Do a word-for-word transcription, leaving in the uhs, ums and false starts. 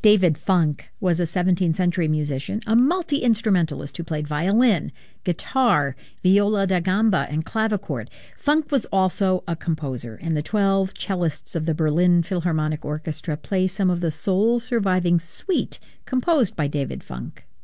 David Funk was a seventeenth century musician, a multi-instrumentalist who played violin, guitar, viola da gamba, and clavichord. Funk was also a composer, and the twelve cellists of the Berlin Philharmonic Orchestra play some of the sole surviving suite composed by David Funk.